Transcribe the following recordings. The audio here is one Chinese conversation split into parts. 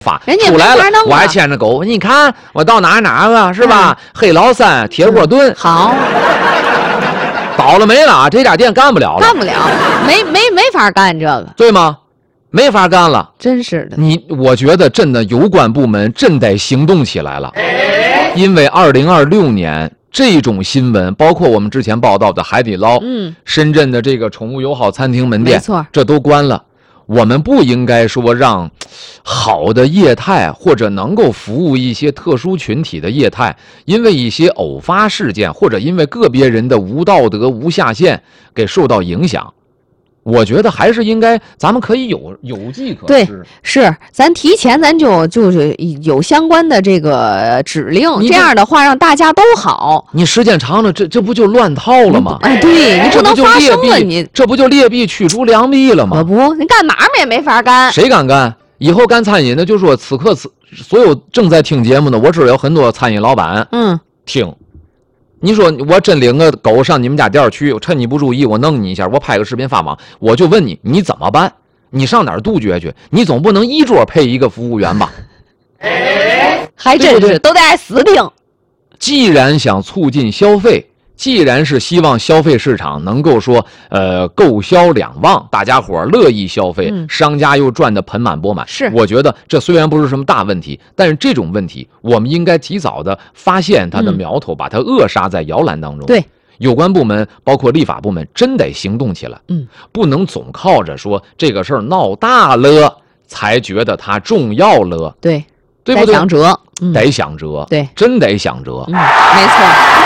发人家出来了没法弄， 我还牵着狗，你看我到哪了是吧？黑老三铁锅炖， 好， 倒了霉了，这家店干不了了， 干不了，没法干这个， 对吗？没法干了， 真是的。 我觉得真的有关部门真得行动起来了，因为2026年这种新闻，包括我们之前报道的海底捞，深圳的这个宠物友好餐厅门店， 没错， 这都关了。我们不应该说让好的业态或者能够服务一些特殊群体的业态，因为一些偶发事件或者因为个别人的无道德无下限给受到影响。我觉得还是应该，咱们可以有迹可对， 施。 是咱提前就是有相关的这个指令，这样的话让大家都好。 你时间长了，这不就乱套了吗？ 哎，对，你不能发生了， 这不就劣币驱逐良币了吗？ 可不，你干买卖也没法干。 谁敢干？以后干餐饮的就说此刻所有正在听节目的，我知道有很多餐饮老板，听。你说我真领个狗上你们家店去，趁你不注意我弄你一下，我拍个视频发网，我就问你，你怎么办？你上哪儿杜绝去？你总不能一桌配一个服务员吧？ 还真是，对对，都得挨死盯。 既然想促进消费，既然是希望消费市场能够说购销两旺，大家伙乐意消费，商家又赚得盆满钵满， 是我觉得这虽然不是什么大问题，但是这种问题我们应该及早的发现它的苗头，把它扼杀在摇篮当中。 对， 有关部门包括立法部门真得行动起来，不能总靠着说这个事儿闹大了才觉得它重要了， 对不对？ 得想辙， 得想辙， 对， 真得想辙， 没错。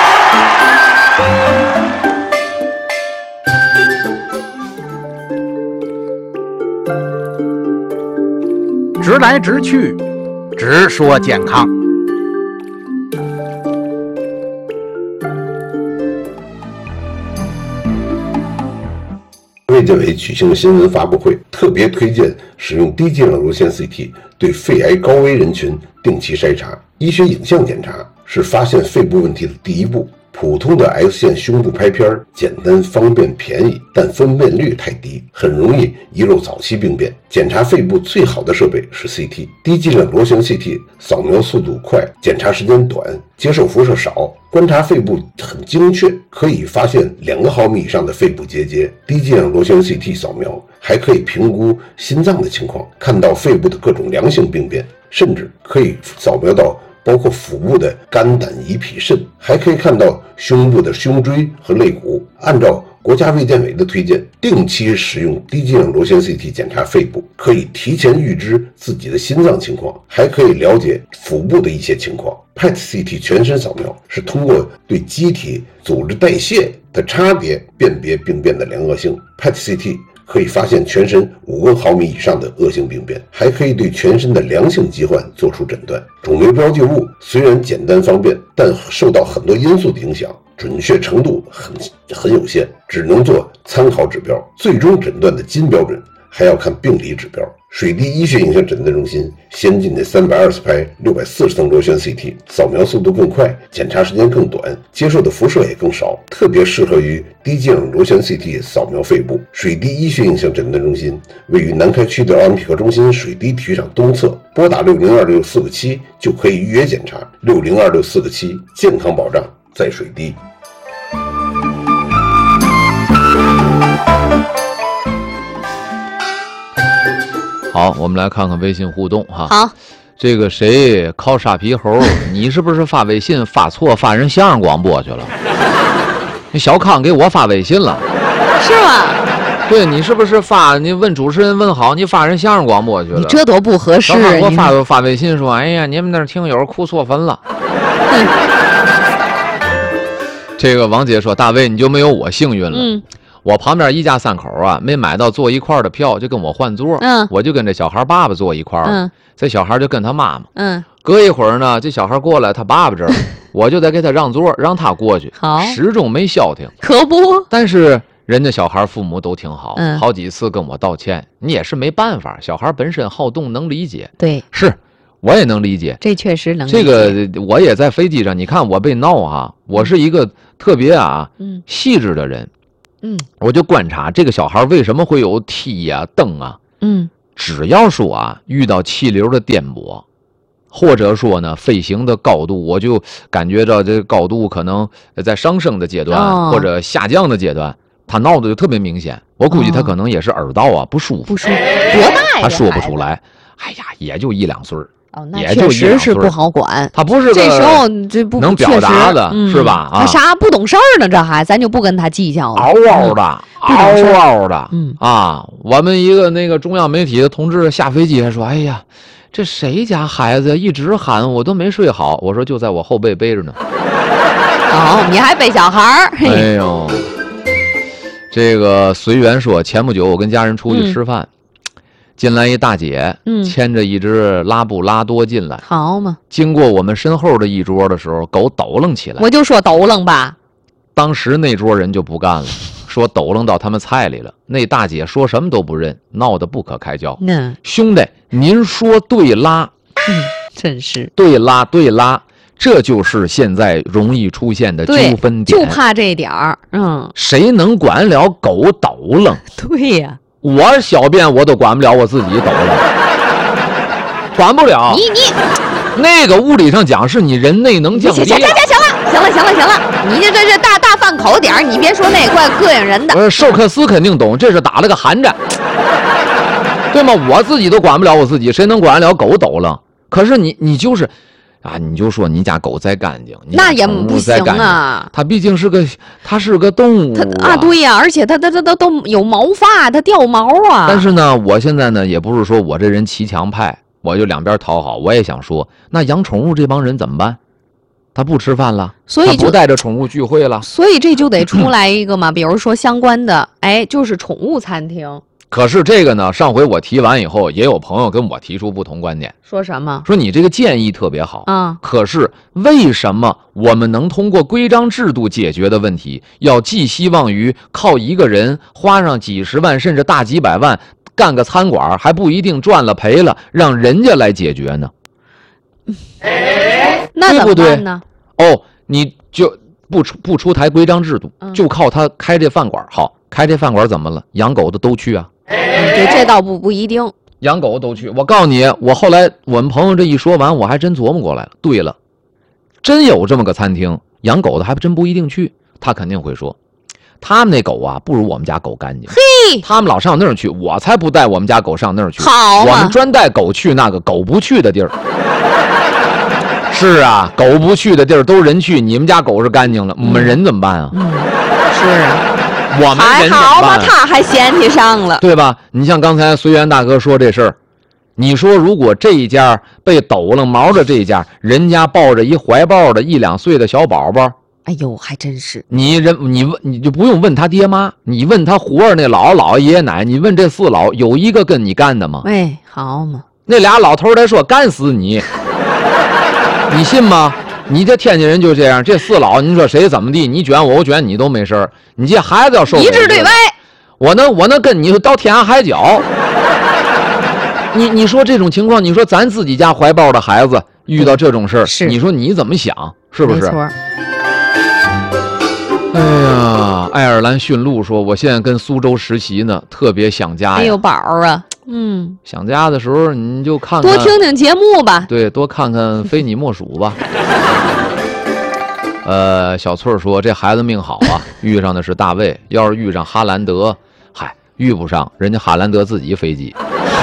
直来直去，直说健康。 卫健委举行新闻发布会，特别推荐使用低剂量乳腺 CT 对肺癌高危人群定期筛查。医学影像检查是发现肺部问题的第一步。普通的 X 线胸部拍片简单方便便宜，但分辨率太低，很容易遗漏早期病变。检查肺部最好的设备是 CT， 低剂量螺旋 CT 扫描速度快，检查时间短，接受辐射少，观察肺部很精确，可以发现2毫米以上的肺部结节。低剂量螺旋 CT 扫描还可以评估心脏的情况，看到肺部的各种良性病变，甚至可以扫描到包括腹部的肝胆胰脾肾，还可以看到胸部的胸椎和肋骨。按照国家卫健委的推荐，定期使用低剂量螺旋 CT 检查肺部，可以提前预知自己的心脏情况，还可以了解腹部的一些情况。PET CT 全身扫描是通过对机体组织代谢的差别辨别病变的良恶性。PET CT可以发现全身5毫米以上的恶性病变，还可以对全身的良性疾患做出诊断。肿瘤标记物虽然简单方便，但受到很多因素的影响，准确程度很有限，只能做参考指标。最终诊断的金标准还要看病理指标。水滴医学影像诊断中心先进的320拍640层螺旋 CT， 扫描速度更快，检查时间更短，接受的辐射也更少，特别适合于低剂量螺旋 CT 扫描肺部。水滴医学影像诊断中心位于南开区的奥林匹克中心水滴体育场东侧，拨打60264个7就可以预约检查。60264个7，健康保障在水滴。 好，我们来看看微信互动哈。 好， 这个谁靠沙皮猴，你是不是发微信发错，发人相声广播去了？你小康给我发微信了， 是吗？ 对，你是不是你问主持人问好，你发人相声广播去了？ 你这多不合适！ 我发微信说，哎呀，你们那儿听友哭错坟了。这个王姐说，大卫你就没有我幸运了。我旁边一家3口啊，没买到坐一块儿的票，就跟我换座。我就跟这小孩爸爸坐一块儿。这小孩就跟他妈妈。隔一会儿呢，这小孩过来他爸爸这儿，我就得给他让座，让他过去。 好， 始终没消停。 可不。 但是人家小孩父母都挺好，好几次跟我道歉，你也是没办法，小孩本身好动，能理解。 对， 是。我也能理解， 这确实能理解。 这个我也在飞机上，你看我被闹啊，我是一个特别细致的人。我就观察这个小孩为什么会有踢呀、蹬啊。 只要说啊遇到气流的颠簸，或者说呢飞行的高度，我就感觉到这个高度可能在上升的阶段、或者下降的阶段，他闹的就特别明显。我估计他可能也是耳道啊不舒服。 不舒服，多大呀？ 他说不出来。哎呀，也就1、2岁。 哦，那确实是不好管。 他不是这时候这不能表达的，是吧？ 他啥不懂事儿呢？这还咱就不跟他计较了。 嗷嗷的，嗷嗷的，我们一个那个中央媒体的同志下飞机还说：“哎呀，这谁家孩子一直喊我都没睡好。”我说：“就在我后背背着呢。” 哦，你还背小孩儿？ 哎呦，这个随缘说，前不久我跟家人出去吃饭。进来一大姐，牵着一只拉布拉多进来， 好嘛！ 经过我们身后的一桌的时候，狗抖楞起来。 我就说抖楞吧。 当时那桌人就不干了，说抖楞到他们菜里了。那大姐说什么都不认，闹得不可开交。兄弟，您说对啦， 真是对啦，对啦，这就是现在容易出现的纠纷点， 就怕这点儿。 谁能管了狗抖楞？ 对呀。 我小便我都管不了我自己抖了，管不了。 你那个物理上讲是你人内能降低。行了， 你这是大饭口点儿，你别说那怪膈应人的。 寿克斯肯定懂，这是打了个寒战，对吗？我自己都管不了我自己，谁能管了狗抖了？可是你就是。你就说你家狗再干净， 那也不行啊。 它毕竟是个动物啊。对呀，而且它都有毛发，它掉毛啊。 但是呢，我现在呢也不是说我这人骑墙派，我就两边讨好。我也想说，那养宠物这帮人怎么办？他不吃饭了， 所以他不带着宠物聚会了， 所以这就得出来一个嘛，比如说相关的，就是宠物餐厅。 可是这个呢，上回我提完以后，也有朋友跟我提出不同观点， 说什么？ 说你这个建议特别好可是为什么我们能通过规章制度解决的问题，要寄希望于靠一个人花上几十万甚至大几百万干个餐馆，还不一定赚了赔了，让人家来解决呢？ 那怎么办呢？ 你就不出台规章制度，就靠他开这饭馆。好，开这饭馆怎么了？养狗的都去啊。 这倒不一定， 养狗都去。我告诉你，我后来我们朋友这一说完，我还真琢磨过来了。对了，真有这么个餐厅，养狗的还真不一定去。他肯定会说，他们那狗啊不如我们家狗干净。 嘿， 他们老上那儿去，我才不带我们家狗上那儿去。 好， 我们专带狗去那个狗不去的地儿。是啊，狗不去的地儿都人去，你们家狗是干净了，我们人怎么办啊？ 是啊。 我们人还好嘛，他还嫌弃上了， 对吧？你像刚才随缘大哥说这事儿，你说如果这一家被抖了毛的这一家，人家抱着一怀抱的1、2岁的小宝宝， 哎呦，还真是。 你就不用问他爹妈，你问他活着那姥姥爷爷奶，你问这4老有一个跟你干的吗？ 好嘛， 那俩老头来说干死你，你信吗？你这天津人就这样，这4老你说谁怎么地，你卷我卷你都没事儿，你这孩子要受一致对外， 我能跟你到天涯海角。你说这种情况，你说咱自己家怀抱的孩子遇到这种事儿，你说你怎么想？是不是？ 没错。 哎呀，爱尔兰驯鹿说，我现在跟苏州实习呢，特别想家呀。 哎呦，宝儿啊， 想家的时候你就看看， 多听听节目吧。 对，多看看非你莫属吧。小翠说，这孩子命好啊，遇上的是大卫，要是遇上哈兰德，遇不上，人家哈兰德自己飞机。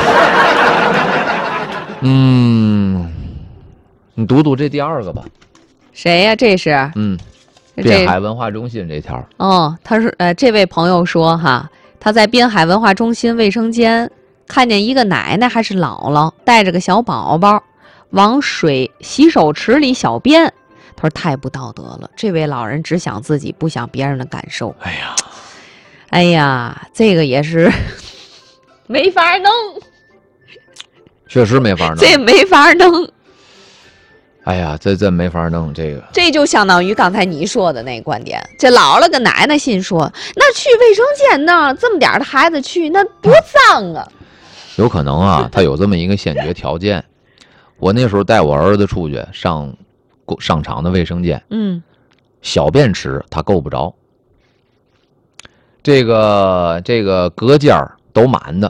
你读这第2个吧。 谁呀？这是滨海文化中心这条。 他说这位朋友说他在滨海文化中心卫生间看见一个奶奶还是姥姥带着个小宝宝往洗手池里小便。他说太不道德了，这位老人只想自己，不想别人的感受。哎呀，这个也是没法弄， 确实没法弄， 这没法弄。 哎呀，这没法弄， 这就相当于刚才你说的那个观点。这姥姥跟奶奶心说，那去卫生间呢，这么点的孩子去，那多脏啊！ 有可能啊，他有这么一个先决条件。我那时候带我儿子出去上商场的卫生间，小便池他够不着，这个隔间都满的，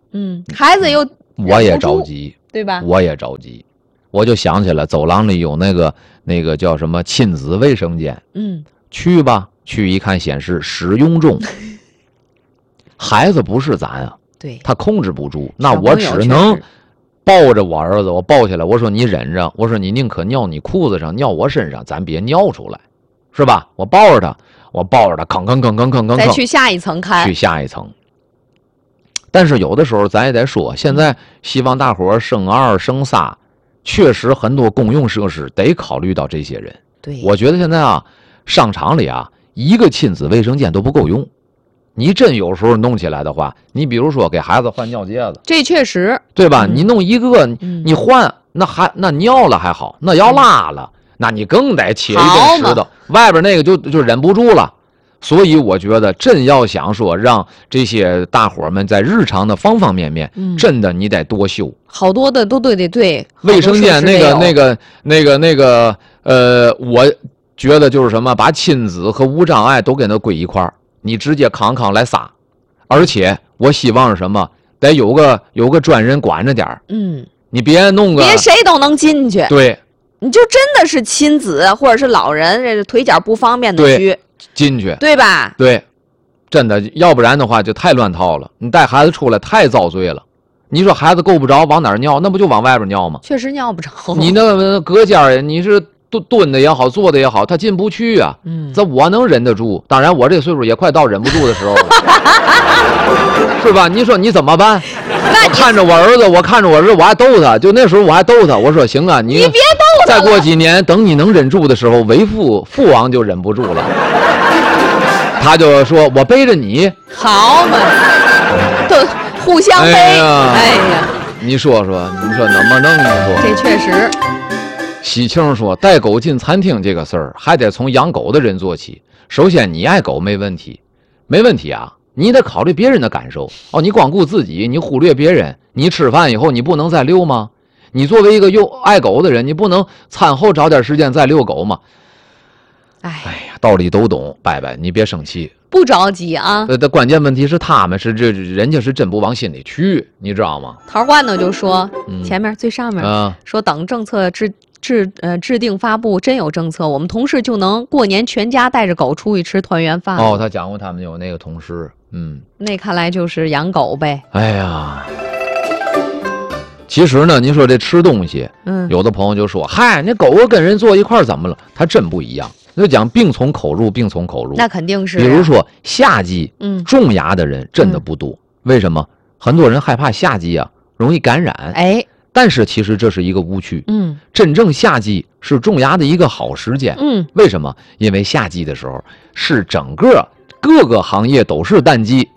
孩子又我也着急， 对吧？ 我也着急，我就想起来走廊里有那个叫什么亲子卫生间，去吧，去一看显示使用中，孩子不是咱啊， 对， 他控制不住，那我只能抱着我儿子，我抱起来，我说你忍着，我说你宁可尿你裤子上，尿我身上，咱别尿出来，是吧？我抱着他，吭， 再去下一层看， 去下一层。但是有的时候咱也得说，现在希望大伙儿生2生3，确实很多公用设施得考虑到这些人。 对， 我觉得现在啊，商场里啊，一个亲子卫生间都不够用。你真有时候弄起来的话，你比如说给孩子换尿介子， 这确实对吧？你弄一个，你换那尿了还好，那要拉了，那你更得切一根石头，外边那个就忍不住了。所以我觉得真要想说让这些大伙们在日常的方方面面，真的你得多修， 好多的都对。 卫生间那个我觉得就是什么，把亲子和无障碍都给它归一块儿。你直接康来撒，而且我希望是什么？得有个专人管着点儿。你别弄个， 别谁都能进去。 对， 你就真的是亲子或者是老人，这腿脚不方便的区进去， 对吧？ 对，真的，要不然的话就太乱套了。你带孩子出来太遭罪了。你说孩子够不着往哪儿尿，那不就往外边尿吗？ 确实尿不着。 你那隔间你是。蹲的也好，坐的也好，他进不去啊。这我能忍得住。当然，我这岁数也快到忍不住的时候了，是吧？你说你怎么办？我看着我儿子，我还逗他，就那时候我还逗他，我说行啊，你别逗他， 再过几年，等你能忍住的时候，为父王就忍不住了。他就说我背着你， 好嘛，都互相背。哎呀， 你说怎么弄？你说这确实。 喜庆说带狗进餐厅这个事儿还得从养狗的人做起。首先你爱狗没问题啊，你得考虑别人的感受。你光顾自己，你忽略别人，你吃饭以后你不能再遛吗？你作为一个又爱狗的人，你不能餐后找点时间再遛狗吗？哎呀，道理都懂，伯伯你别生气， 不着急啊。 关键问题是他们是人家是真不往心里去，你知道吗？ 桃罐头就说前面最上面说等政策制定发布，真有政策，我们同事就能过年全家带着狗出去吃团圆饭。 他讲过他们有那个同事， 那看来就是养狗呗。 哎呀，其实呢，您说这吃东西，有的朋友就说，嗨，那狗跟人坐一块怎么了？它真不一样。就讲病从口入，那肯定是。 比如说夏季，种牙的人真的不多，为什么？很多人害怕夏季啊容易感染，但是其实这是一个误区，真正夏季是种牙的一个好时间，为什么？因为夏季的时候是各个行业都是淡季，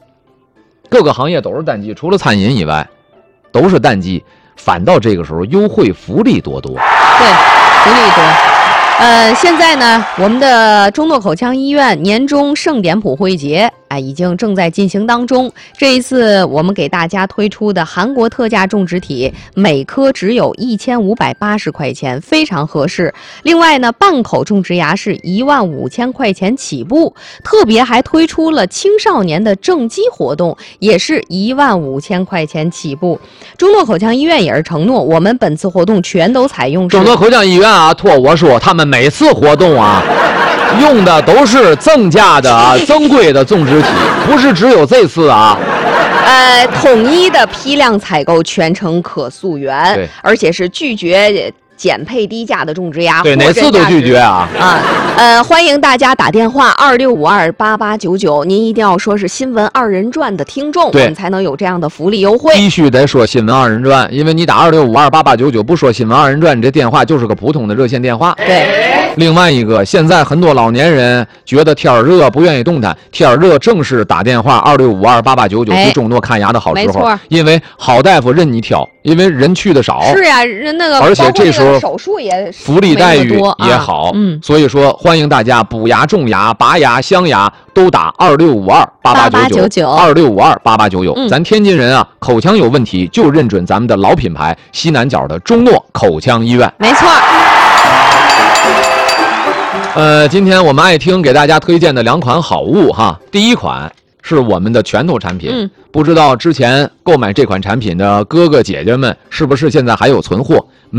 除了餐饮以外都是淡季，反倒这个时候优惠福利多。对， 福利多。现在呢，我们的中诺口腔医院年终盛典普惠节已经正在进行当中。这一次我们给大家推出的韩国特价种植体，每颗只有1580块钱，非常合适。另外呢，半口种植牙是15000块钱起步，特别还推出了青少年的正畸活动，也是15000块钱起步。中诺口腔医院也是承诺，我们本次活动全都采用中诺口腔医院托我说，他们每次活动用的都是增加的增贵的种植体，不是只有这次统一的批量采购，全程可溯源，而且是拒绝减配低价的种植牙， 对，哪次都拒绝欢迎大家打电话26528899，您一定要说是新闻2人转的听众，我们才能有这样的福利优惠。 必须得说新闻2人转，因为你打26528899不说新闻2人转，你这电话就是个普通的热线电话。 对。 另外一个，现在很多老年人觉得天热不愿意动弹，天热正是打电话26528899去中诺看牙的好时候，因为好大夫任你挑，因为人去的少。 是呀，人那个， 而且这时候手术也福利待遇也好，所以说欢迎大家补牙、种牙、拔牙、镶牙都打26528899，26528899。咱天津人口腔有问题就认准咱们的老品牌西南角的中诺口腔医院。 没错。 今天我们爱听给大家推荐的2款好物第一款是我们的拳头产品。不知道之前购买这款产品的哥哥姐姐们是不是现在还有存货？